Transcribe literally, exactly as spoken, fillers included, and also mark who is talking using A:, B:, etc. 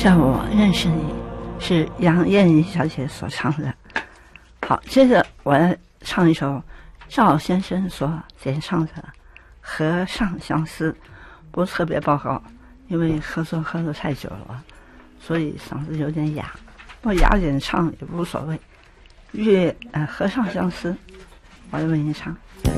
A: 叫我认识你，是杨燕妮小姐所唱的。好，接着我来唱一首赵先生所演唱的《河上相思》，不特别报告，因为喝酒喝得太久了，所以嗓子有点哑，不过哑点唱也无所谓。粤呃《河上相思》，我来为您唱。